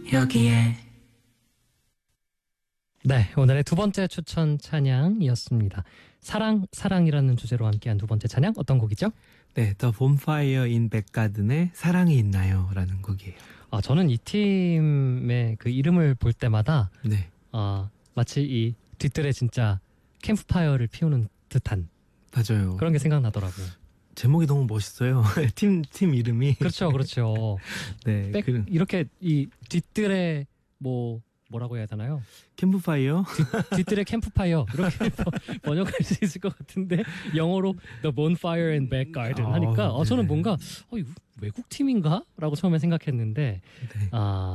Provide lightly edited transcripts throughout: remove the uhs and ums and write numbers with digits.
여기에. 네, 오늘의 두 번째 추천 찬양이었습니다. 사랑이라는 주제로 함께한 두 번째 찬양 어떤 곡이죠? 네, The Bonfire in Backgarden의 사랑이 있나요? 라는 곡이에요. 저는 이 팀의 그 이름을 볼 때마다 네, 마치 이 뒤뜰에 진짜 캠프파이어를 피우는 듯한 맞아요. 그런 게 생각나더라고요. 제목이 너무 멋있어요. 팀 이름이. 그렇죠, 그렇죠. 네, 이렇게 이 뒤뜰에 뭐라고 해야 되나요? 캠프파이어. 뒤뜰에 캠프파이어 이렇게 번역할 수 있을 것 같은데 영어로 The Bonfire and Back Garden 하니까 저는 뭔가 이거 외국 팀인가? 라고 처음에 생각했는데 네.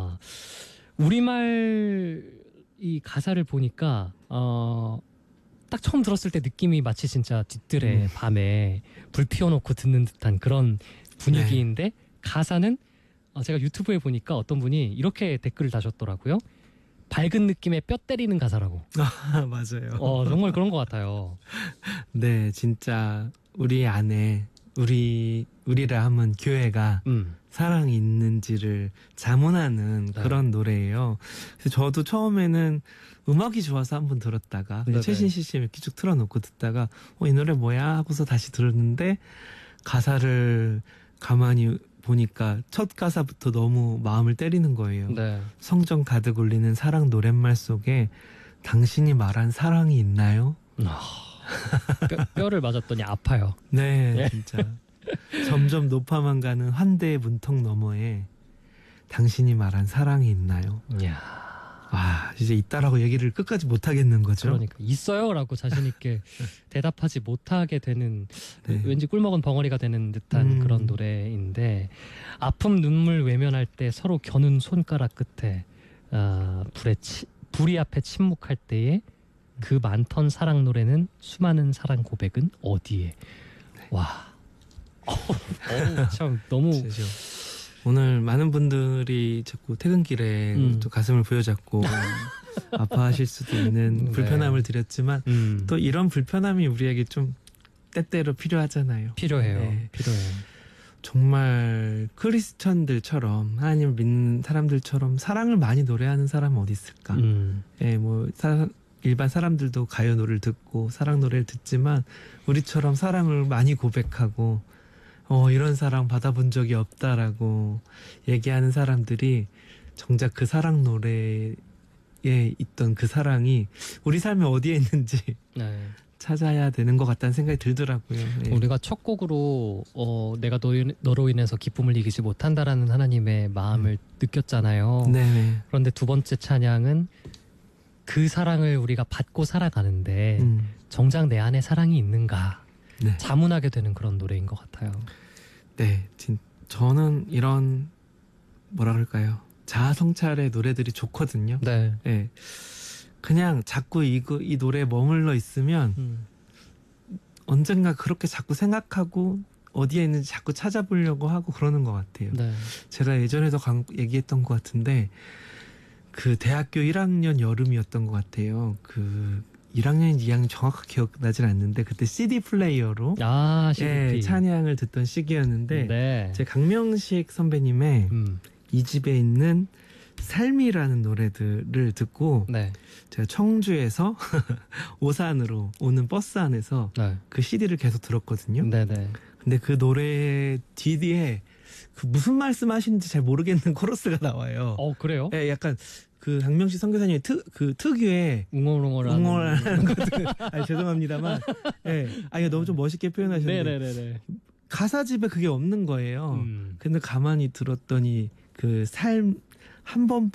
우리말 이 가사를 보니까 딱 처음 들었을 때 느낌이 마치 진짜 뒤뜰에 밤에 불 피워놓고 듣는 듯한 그런 분위기인데 가사는 제가 유튜브에 보니까 어떤 분이 이렇게 댓글을 다셨더라고요. 밝은 느낌의 뼈 때리는 가사라고. 맞아요. 정말 그런 것 같아요. 네, 진짜 우리 안에 우리라 하면 교회가 사랑이 있는지를 자문하는 그런 노래예요. 그래서 저도 처음에는 음악이 좋아서 한번 들었다가 최신 CCM 이렇게 쭉 틀어놓고 듣다가 이 노래 뭐야 하고서 다시 들었는데 가사를 가만히 보니까 첫 가사부터 너무 마음을 때리는 거예요. 네. 성정 가득 울리는 사랑 노랫말 속에 당신이 말한 사랑이 있나요? 뼈를 맞았더니 아파요. 네, 진짜 점점 높아만 가는 환대의 문턱 너머에 당신이 말한 사랑이 있나요? 이야. 이제 있다라고 얘기를 끝까지 못 하겠는 거죠. 그러니까 있어요라고 자신 있게 대답하지 못하게 되는 네. 왠지 꿀먹은 벙어리가 되는 듯한 그런 노래인데 아픔 눈물 외면할 때 서로 겨눈 손가락 끝에 불이 앞에 침묵할 때에 그 많던 사랑 노래는 수많은 사랑 고백은 어디에. 와. 참 너무 진짜. 오늘 많은 분들이 자꾸 퇴근길에 또 가슴을 부여잡고 아파하실 수도 있는 불편함을 드렸지만 또 이런 불편함이 우리에게 좀 때때로 필요하잖아요. 필요해요. 네. 필요해요. 정말 크리스천들처럼 하나님을 믿는 사람들처럼 사랑을 많이 노래하는 사람은 어디 있을까? 예, 일반 사람들도 가요 노래를 듣고 사랑 노래를 듣지만 우리처럼 사랑을 많이 고백하고 이런 사랑 받아본 적이 없다라고 얘기하는 사람들이 정작 그 사랑 노래에 있던 그 사랑이 우리 삶에 어디에 있는지 찾아야 되는 것 같다는 생각이 들더라고요. 네. 우리가 첫 곡으로 내가 너로 인해서 기쁨을 이기지 못한다라는 하나님의 마음을 느꼈잖아요. 네네. 그런데 두 번째 찬양은 그 사랑을 우리가 받고 살아가는데 정작 내 안에 사랑이 있는가 자문하게 되는 그런 노래인 것 같아요. 네, 저는 이런 뭐라 그럴까요? 자아 성찰의 노래들이 좋거든요. 네. 네. 그냥 자꾸 이 노래에 머물러 있으면 언젠가 그렇게 자꾸 생각하고 어디에 있는지 자꾸 찾아보려고 하고 그러는 것 같아요. 네. 제가 예전에도 얘기했던 것 같은데 그 대학교 1학년 여름이었던 것 같아요. 그 1학년인지 2학년 정확하게 기억나진 않는데 그때 CD 플레이어로 CDP. 찬양을 듣던 시기였는데 제 강명식 선배님의 이 집에 있는 삶이라는 노래들을 듣고 제가 청주에서 오산으로 오는 버스 안에서 그 CD를 계속 들었거든요. 근데 그 노래 뒤에 그 무슨 말씀하시는지 잘 모르겠는 코러스가 나와요. 그래요? 네, 약간 그 강명식 선교사님의 특유의 웅얼웅얼하는 것들. 죄송합니다만, 이거 너무 좀 멋있게 표현하셨는데 네네네. 가사집에 그게 없는 거예요. 근데 가만히 들었더니 그 삶 한 번뿐